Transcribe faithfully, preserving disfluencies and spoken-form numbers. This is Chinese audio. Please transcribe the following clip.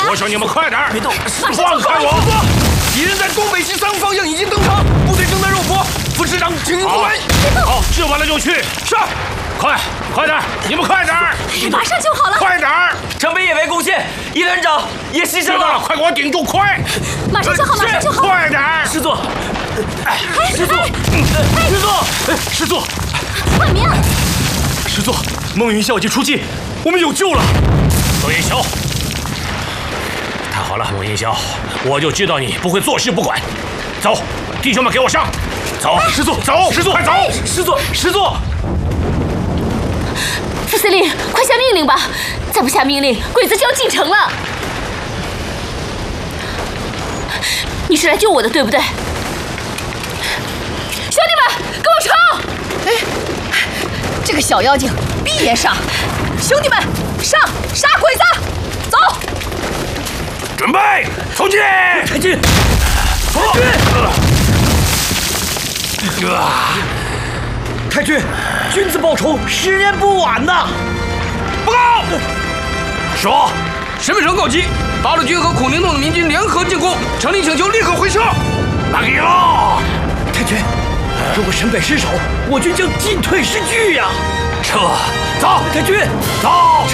我说你们快点！ 别动！ 放开我！ 敌人在东北西三个方向已经登场，部队正在肉搏。副师长，请您出来。 好，治完了就去。 是。 快，快点！你们快点！ 马上就好了。 快点！ 城北也被攻陷，一连长也牺牲了。 快给我顶住！快！ 马上就好，马上就好。 快点！ 师座， 哎， 师座，师座， 师座， 万明， 师座，孟云霄已经出击，我们有救了。 孟云霄，太好了，孟云霄，我就知道你不会坐视不管。走，弟兄们，给我上！走， 师座， 走， 师座， 快走！ 师座，师座。 副司令，快下命令吧！再不下命令，鬼子就要进城了。你是来救我的，对不对？兄弟们，跟我冲！ 哎，这个小妖精闭眼杀！兄弟们，上杀鬼子！走！ 准备，从进！ 太君， 太君！太君，君子报仇，时间不晚呐！ 报告，说， 沈北城告急，八路军和孔宁洞的民军联合进攻，城里请求立刻回撤。 那给喽！ 太君，如果沈北失守，我军将进退失据呀！ 撤，走！ 太君， 走！